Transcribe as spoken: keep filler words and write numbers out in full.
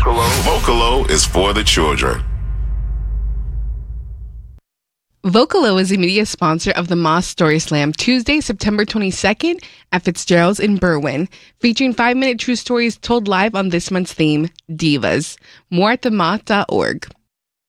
Vocalo. Vocalo is for the children. Vocalo is a media sponsor of the Moss Story Slam Tuesday, September twenty-second at Fitzgerald's in Berwyn, featuring five-minute true stories told live on this month's theme, Divas. More at the moth dot org.